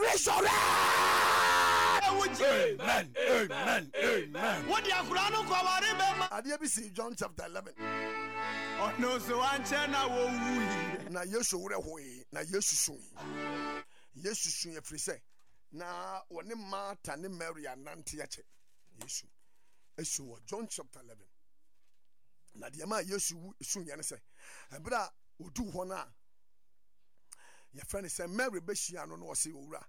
resurrect. Amen. Amen. Amen. What the Akurano Kawarebe? Adiabisi John chapter 11. Oh no, so Anchana wo. Na Yesu wure hoyi, na Yesu sun. Yesu sun ye frise. Na woni Martha ne Mary anante ya che. Yesu. Esu wo John chapter 11. Na de ma Yesu sun ye ne se. Ebra odu ho na. Your friend say Mary be hia no no se owura.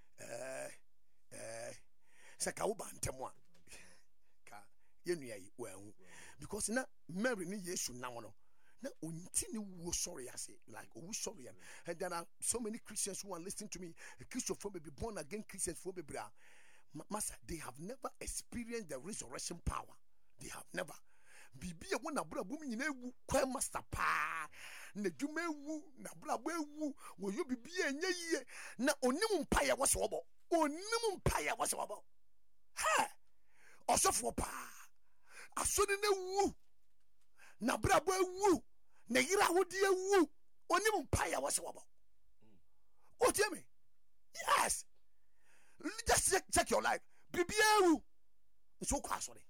Se ka wo bantemwa. Ka yenua yi wan. Because na Mary ni Yesu na wono. Na ontini wo sorry ase like oh sorry. And there are so many Christians who are listening to me. Christians may be born again Christians for bebra. Master, they have never experienced the resurrection power. They have never. Bibi e wona bra bum nyina ewu kwa master pa na dwuma ewu na bra bo ewu wo yo bibi enye yie na onim mpaye wo se wobo onim mpaye wo se wobo ha osofo pa asoni na ewu na bra bo ewu na yira hodi ewu onim mpaye wo se wobo o tell me yes just check your life bibi ewu so kwa sorry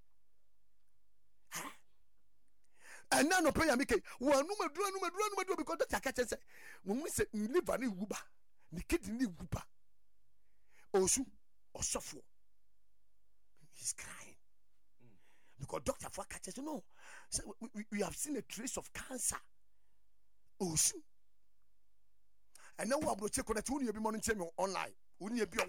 and now no prayer make one no do because that catch say when we say liver ni wuba ni kidney ni wuba osu osofo he's crying because doctor for catch say no so we have seen a trace of cancer osu and now we are check on that you be monitoring online